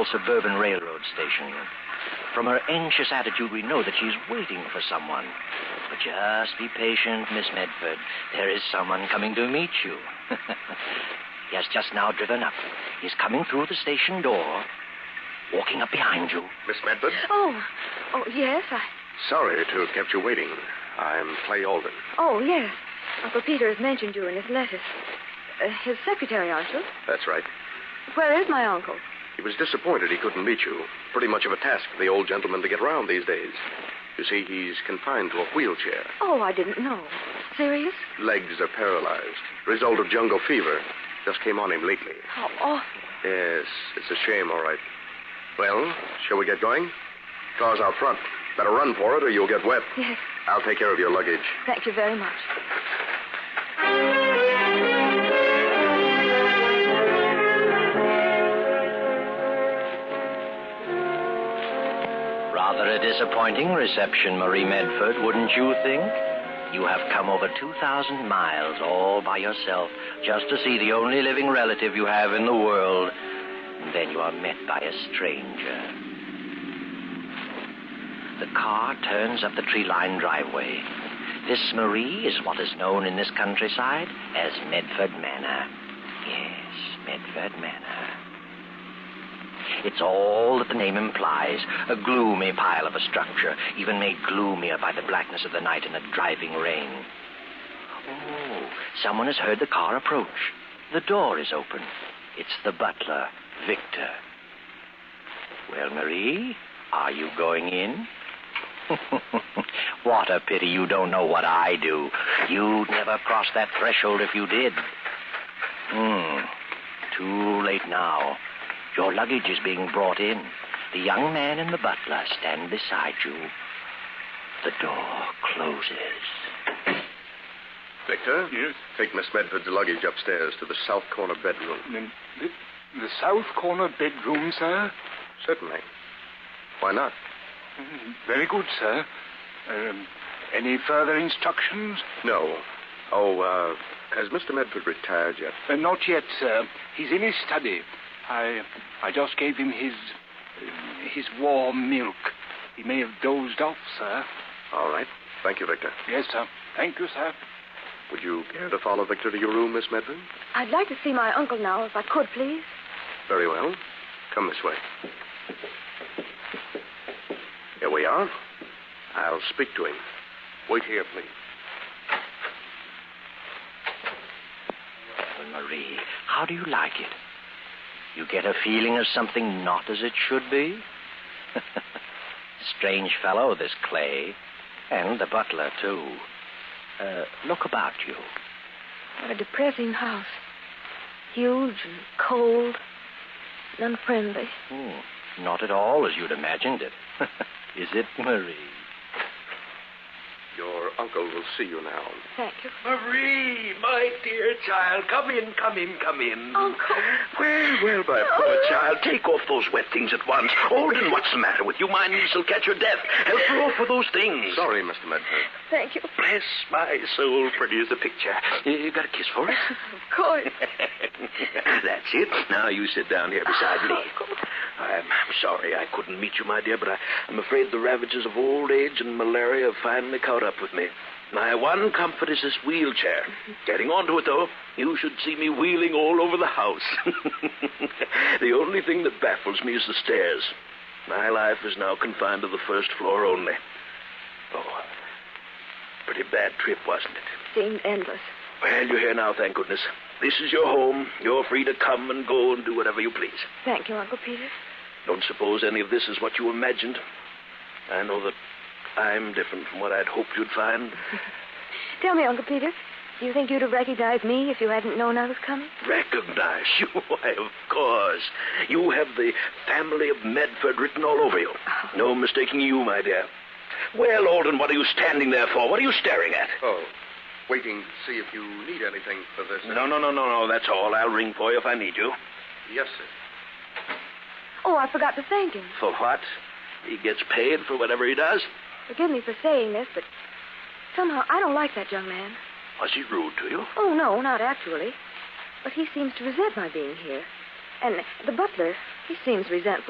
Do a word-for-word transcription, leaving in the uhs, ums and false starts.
small suburban railroad station. From her anxious attitude, we know that she's waiting for someone. But just be patient, Miss Medford. There is someone coming to meet you. He has just now driven up. He's coming through the station door, walking up behind you. Miss Medford? Oh, oh, yes, I... Sorry to have kept you waiting. I'm Clay Alden. Oh, yes. Uncle Peter has mentioned you in his letters. Uh, his secretary, aren't you? That's right. Where is my uncle? He was disappointed he couldn't meet you. Pretty much of a task for the old gentleman to get around these days. You see, he's confined to a wheelchair. Oh, I didn't know. Serious? Legs are paralyzed. Result of jungle fever. Just came on him lately. How awful. Yes, it's a shame, all right. Well, shall we get going? Car's out front. Better run for it or you'll get wet. Yes. I'll take care of your luggage. Thank you very much. Rather a disappointing reception, Marie Medford, wouldn't you think? You have come over two thousand miles all by yourself just to see the only living relative you have in the world. And then you are met by a stranger. The car turns up the tree-lined driveway. This, Marie, is what is known in this countryside as Medford Manor. Yes, Medford Manor. It's all that the name implies, a gloomy pile of a structure, even made gloomier by the blackness of the night and the driving rain. Oh, someone has heard the car approach. The door is open. It's the butler, Victor. Well, Marie, are you going in? What a pity you don't know what I do. You'd never cross that threshold if you did. Hmm. Too late now. Your luggage is being brought in. The young man and the butler stand beside you. The door closes. Victor? Yes? Take Miss Medford's luggage upstairs to the south corner bedroom. The, the, the south corner bedroom, sir? Certainly. Why not? Mm, very good, sir. Um, any further instructions? No. Oh, uh, has Mister Medford retired yet? Uh, not yet, sir. He's in his study. I I just gave him his uh, his warm milk. He may have dozed off, sir. All right. Thank you, Victor. Yes, sir. Thank you, sir. Would you care to follow Victor to your room, Miss Medford? I'd like to see my uncle now, if I could, please. Very well. Come this way. Here we are. I'll speak to him. Wait here, please. Well, Marie, how do you like it? You get a feeling of something not as it should be? Strange fellow, this Clay. And the butler, too. Uh, look about you. What a depressing house. Huge and cold and unfriendly. Hmm. Not at all as you'd imagined it. Is it, Marie? Your uncle will see you now. Thank you. Marie, my dear child, come in, come in, come in. Uncle. Well, well, my poor child, take off those wet things at once. Alden, what's the matter with you? My niece will catch your death. Help her off with those things. Sorry, Mister Medford. Thank you. Bless my soul, pretty as a picture. You got a kiss for us? Of course. That's it. Now you sit down here beside me. Uncle. I'm sorry I couldn't meet you, my dear, but I, I'm afraid the ravages of old age and malaria have finally caught up with me. My one comfort is this wheelchair. Getting onto it, though, you should see me wheeling all over the house. The only thing that baffles me is the stairs. My life is now confined to the first floor only. Oh, pretty bad trip, wasn't it? Seemed endless. Well, you're here now, thank goodness. This is your home. You're free to come and go and do whatever you please. Thank you, Uncle Peter. Don't suppose any of this is what you imagined. I know that I'm different from what I'd hoped you'd find. Tell me, Uncle Peter, do you think you'd have recognized me if you hadn't known I was coming? Recognize you? Why, of course. You have the family of Medford written all over you. Oh. No mistaking you, my dear. Well, Alden, what are you standing there for? What are you staring at? Oh, waiting to see if you need anything for this. No, no, no, no, no, that's all. I'll ring for you if I need you. Yes, sir. Oh, I forgot to thank him. For what? He gets paid for whatever he does? Forgive me for saying this, but somehow I don't like that young man. Was he rude to you? Oh, no, not actually. But he seems to resent my being here. And the butler, he seems resentful.